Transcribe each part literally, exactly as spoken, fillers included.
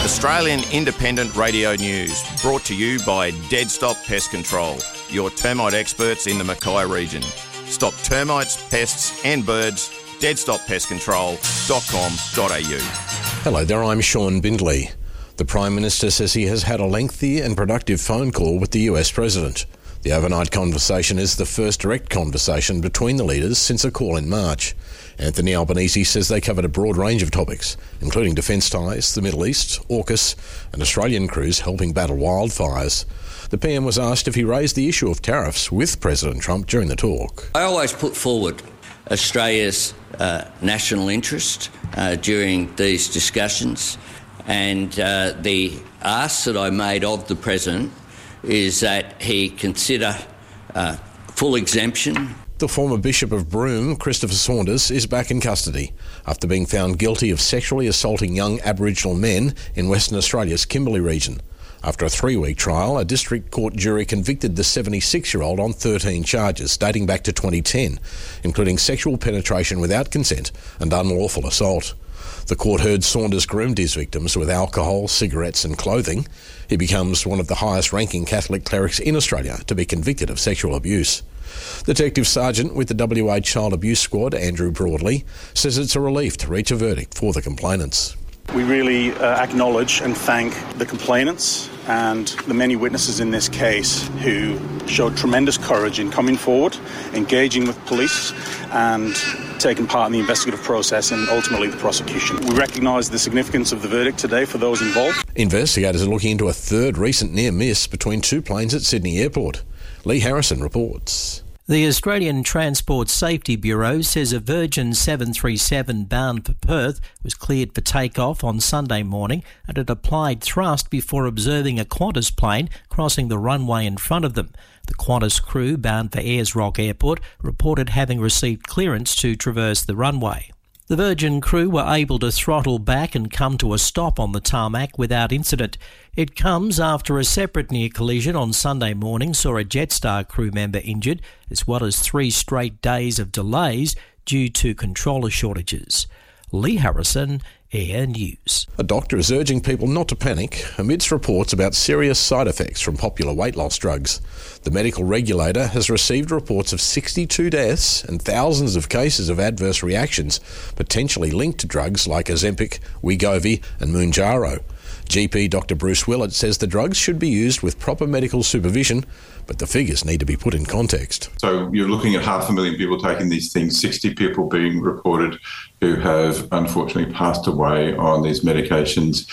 Australian Independent Radio News, brought to you by Dead Stop Pest Control, your termite experts in the Mackay region. Stop termites, pests and birds. dead stop pest control dot com dot a u. Hello there, I'm Sean Bindley. The Prime Minister says he has had a lengthy and productive phone call with the U S President. The overnight conversation is the first direct conversation between the leaders since a call in March. Anthony Albanese says they covered a broad range of topics, including defence ties, the Middle East, AUKUS and Australian crews helping battle wildfires. The P M was asked if he raised the issue of tariffs with President Trump during the talk. I always put forward Australia's uh, national interest uh, during these discussions, and uh, the ask that I made of the President is that he consider uh, full exemption. The former Bishop of Broome, Christopher Saunders, is back in custody after being found guilty of sexually assaulting young Aboriginal men in Western Australia's Kimberley region. After a three-week trial, a district court jury convicted the seventy-six-year-old on thirteen charges dating back to twenty ten, including sexual penetration without consent and unlawful assault. The court heard Saunders groomed his victims with alcohol, cigarettes and clothing. He becomes one of the highest-ranking Catholic clerics in Australia to be convicted of sexual abuse. Detective Sergeant with the W A Child Abuse Squad, Andrew Broadley, says it's a relief to reach a verdict for the complainants. We really uh, acknowledge and thank the complainants and the many witnesses in this case who showed tremendous courage in coming forward, engaging with police and taking part in the investigative process and ultimately the prosecution. We recognise the significance of the verdict today for those involved. Investigators are looking into a third recent near miss between two planes at Sydney Airport. Lee Harrison reports. The Australian Transport Safety Bureau says a Virgin seven thirty-seven bound for Perth was cleared for takeoff on Sunday morning and it applied thrust before observing a Qantas plane crossing the runway in front of them. The Qantas crew bound for Ayers Rock Airport reported having received clearance to traverse the runway. The Virgin crew were able to throttle back and come to a stop on the tarmac without incident. It comes after a separate near collision on Sunday morning saw a Jetstar crew member injured, as well as three straight days of delays due to controller shortages. Lee Harrison, Air News. A doctor is urging people not to panic amidst reports about serious side effects from popular weight loss drugs. The medical regulator has received reports of sixty-two deaths and thousands of cases of adverse reactions potentially linked to drugs like Ozempic, Wegovy and Mounjaro. G P Doctor Bruce Willett says the drugs should be used with proper medical supervision, but the figures need to be put in context. So you're looking at half a million people taking these things, sixty people being reported who have unfortunately passed away on these medications,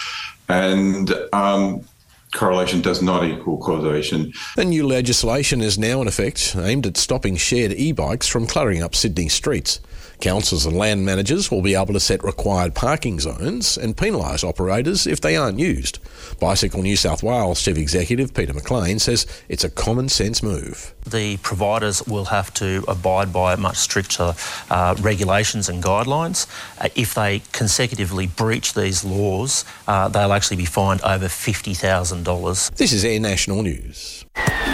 and um, correlation does not equal causation. A new legislation is now in effect aimed at stopping shared e-bikes from cluttering up Sydney streets. Councils and land managers will be able to set required parking zones and penalise operators if they aren't used. Bicycle New South Wales Chief Executive Peter McLean says it's a common sense move. The providers will have to abide by much stricter uh, regulations and guidelines. Uh, if they consecutively breach these laws, uh, they'll actually be fined over fifty thousand dollars. This is Air National News.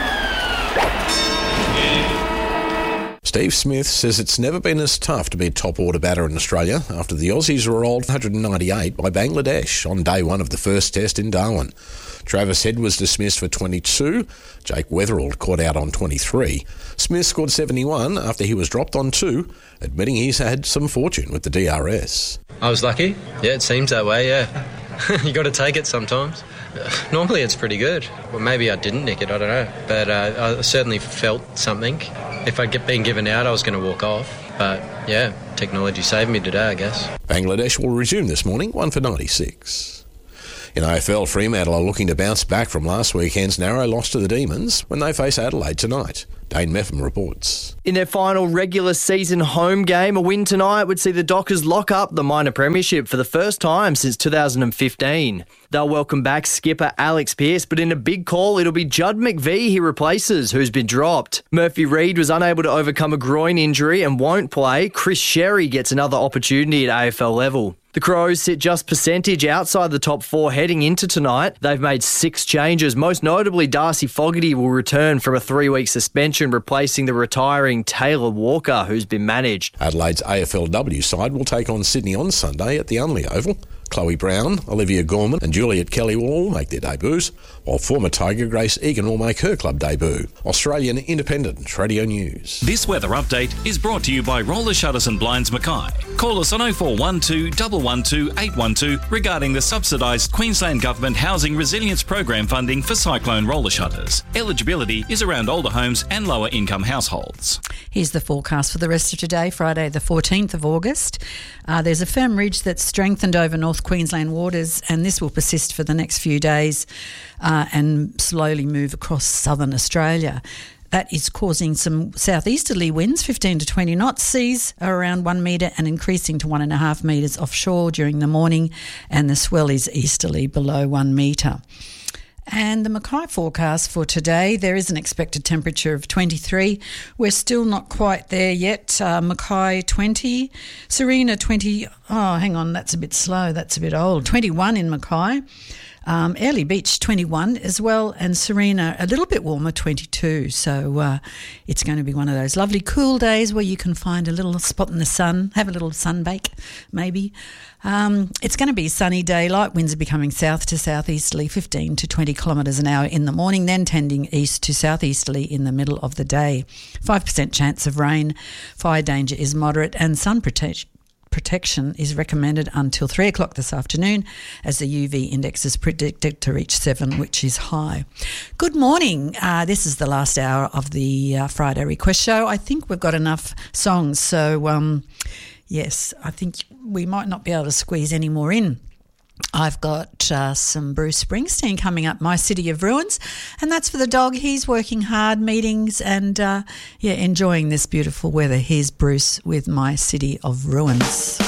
Steve Smith says it's never been as tough to be a top-order batter in Australia after the Aussies were rolled one hundred ninety-eight by Bangladesh on day one of the first test in Darwin. Travis Head was dismissed for twenty-two, Jake Weatherald caught out on twenty-three. Smith scored seventy-one after he was dropped on two, admitting he's had some fortune with the D R S. I was lucky. Yeah, it seems that way, yeah. You got to take it sometimes. Normally it's pretty good. Well, maybe I didn't nick it, I don't know. But uh, I certainly felt something. If I'd been given out, I was going to walk off. But, yeah, technology saved me today, I guess. Bangladesh will resume this morning, one for ninety-six. In A F L, Fremantle are looking to bounce back from last weekend's narrow loss to the Demons when they face Adelaide tonight. Dane Meffam reports. In their final regular season home game, a win tonight would see the Dockers lock up the minor premiership for the first time since two thousand fifteen. They'll welcome back skipper Alex Pearce, but in a big call, it'll be Judd McVie he replaces, who's been dropped. Murphy Reid was unable to overcome a groin injury and won't play. Chris Sherry gets another opportunity at A F L level. The Crows sit just percentage outside the top four heading into tonight. They've made six changes. Most notably, Darcy Fogarty will return from a three-week suspension, replacing the retiring Taylor Walker, who's been managed. Adelaide's A F L W side will take on Sydney on Sunday at the Unley Oval. Chloe Brown, Olivia Gorman and Juliet Kelly will all make their debuts, while former Tiger Grace Egan will make her club debut. Australian Independent Radio News. This weather update is brought to you by Roller Shutters and Blinds Mackay. Call us on oh four one two, one one two, eight one two regarding the subsidised Queensland Government Housing Resilience Program funding for cyclone roller shutters. Eligibility is around older homes and lower income households. Here's the forecast for the rest of today, Friday the fourteenth of August. Uh, there's a firm ridge that's strengthened over North Queensland waters, and this will persist for the next few days uh, and slowly move across southern Australia. That is causing some southeasterly winds, fifteen to twenty knots. Seas are around one metre and increasing to one and a half metres offshore during the morning, and the swell is easterly below one metre. And the Mackay forecast for today, there is an expected temperature of twenty-three. We're still not quite there yet. Uh, Mackay twenty, Serena twenty. Oh, hang on, that's a bit slow. That's a bit old. twenty-one in Mackay. Um, Airlie Beach twenty-one as well, and Serena a little bit warmer, twenty-two. So uh, it's going to be one of those lovely cool days where you can find a little spot in the sun, have a little sunbake maybe. Um, it's going to be sunny daylight. Winds are becoming south to southeasterly, fifteen to twenty kilometres an hour in the morning, then tending east to southeasterly in the middle of the day. five percent chance of rain. Fire danger is moderate, and sun protection protection is recommended until three o'clock this afternoon, as the U V index is predicted to reach seven, which is high. Good morning. Uh, this is the last hour of the uh, Friday Request Show. I think we've got enough songs, so um, yes, I think we might not be able to squeeze any more in. I've got uh, some Bruce Springsteen coming up, My City of Ruins, and that's for the dog. He's working hard, meetings, and uh, yeah, enjoying this beautiful weather. Here's Bruce with My City of Ruins.